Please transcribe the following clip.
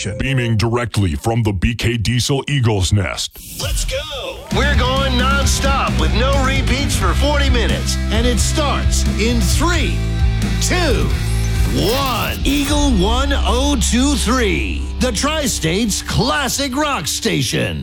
station. Beaming directly from the BK Diesel Eagle's Nest. Let's go. We're going non-stop with no repeats for 40 minutes. And it starts in 3, 2, 1. Eagle 1023. The Tri-State's classic rock station.